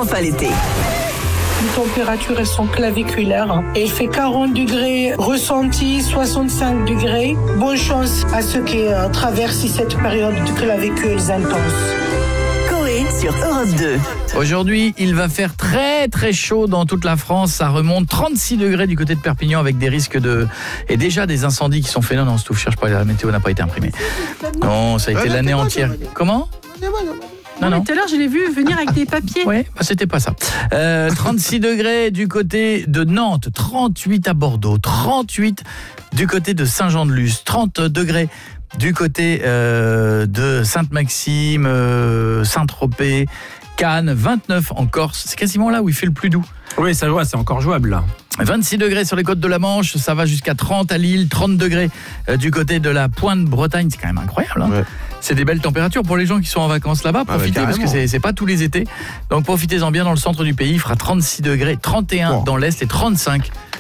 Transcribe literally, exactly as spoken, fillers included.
enfin l'été. Les températures, elles sont claviculaires. Et il fait quarante degrés ressenti, soixante-cinq degrés. Bonne chance à ceux qui euh, traversent cette période de clavicules intenses. Coé sur Europe deux. Aujourd'hui, il va faire très très chaud dans toute la France. Ça remonte trente-six degrés du côté de Perpignan avec des risques de... Et déjà des incendies qui sont faits. Non, non, Stouff, cherche pas, la météo n'a pas été imprimée. Non, ça a été l'année entière. Comment ? Non, non, mais tout à l'heure, je l'ai vu venir avec des papiers. Oui, bah c'était pas ça. Euh, trente-six degrés du côté de Nantes, trente-huit à Bordeaux, trente-huit du côté de Saint-Jean-de-Luz, trente degrés du côté euh, de Sainte-Maxime, euh, Saint-Tropez, Cannes, vingt-neuf en Corse. C'est quasiment là où il fait le plus doux. Oui, ça voit, c'est encore jouable là. vingt-six degrés sur les côtes de la Manche, ça va jusqu'à trente à Lille, trente degrés euh, du côté de la Pointe-Bretagne, c'est quand même incroyable. Hein, ouais. C'est des belles températures pour les gens qui sont en vacances là-bas. Profitez, ah bah, parce que c'est, c'est pas tous les étés. Donc profitez-en bien dans le centre du pays. Il fera trente-six degrés, trente et un bon. Dans l'Est et trente-cinq